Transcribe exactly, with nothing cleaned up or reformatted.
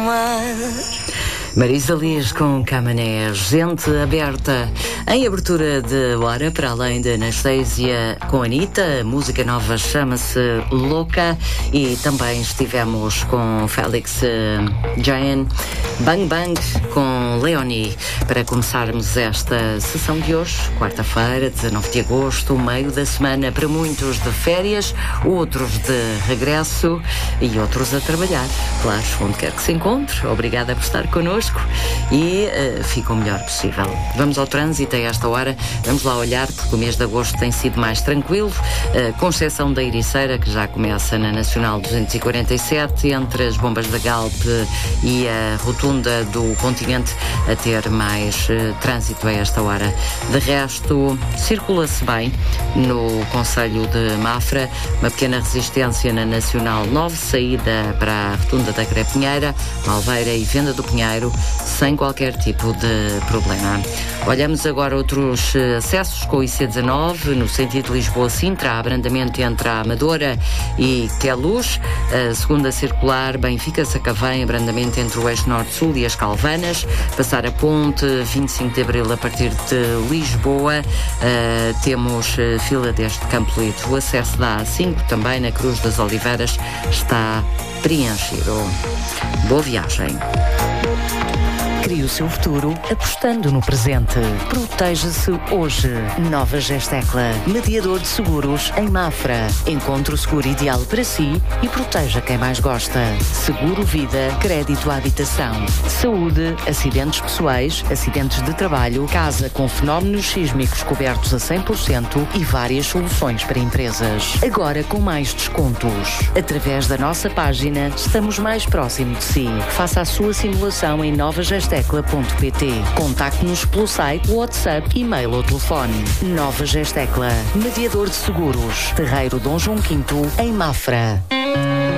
Marisa Liz com Camané, gente aberta. Em abertura de hora, para além de Anastasia com Anitta, a música nova chama-se Louca, e também estivemos com Félix uh, Jain, Bang Bang com Leonie, para começarmos esta sessão de hoje, quarta-feira, dezanove de agosto, meio da semana, para muitos de férias, outros de regresso e outros a trabalhar. Claro, onde quer que se encontre, obrigada por estar connosco e uh, fica o melhor possível. Vamos ao trânsito a esta hora, vamos lá olhar, porque o mês de agosto tem sido mais tranquilo, uh, com exceção da Ericeira, que já começa na Nacional duzentos e quarenta e sete, entre as bombas da Galp e a rotunda do Continente, a ter mais uh, trânsito a esta hora. De resto, circula-se bem no concelho de Mafra, uma pequena resistência na Nacional nove, saída para a rotunda da Crepinheira, Malveira e Venda do Pinheiro, sem qualquer tipo de problema. Olhamos agora outros acessos com o I C dezanove, no sentido Lisboa-Sintra, abrandamento entre a Amadora e Queluz, a segunda circular Benfica-Sacavém, abrandamento entre o eixo norte-sul e as Calvanas, passar a ponte vinte e cinco de Abril a partir de Lisboa, uh, temos uh, fila desde Campo Lido. O acesso da A cinco, também na Cruz das Oliveiras, está preenchido. Boa viagem. Crie o seu futuro apostando no presente. Proteja-se hoje. Nova Gestecla, mediador de seguros em Mafra. Encontre o seguro ideal para si e proteja quem mais gosta. Seguro vida, crédito à habitação, saúde, acidentes pessoais, acidentes de trabalho, casa com fenómenos sísmicos cobertos a cem por cento e várias soluções para empresas. Agora com mais descontos. Através da nossa página, estamos mais próximo de si. Faça a sua simulação em nova gestecla ponto pt. Contacte-nos pelo site, WhatsApp, e-mail ou telefone. Nova Gestecla, mediador de seguros. Terreiro Dom João quinto, em Mafra.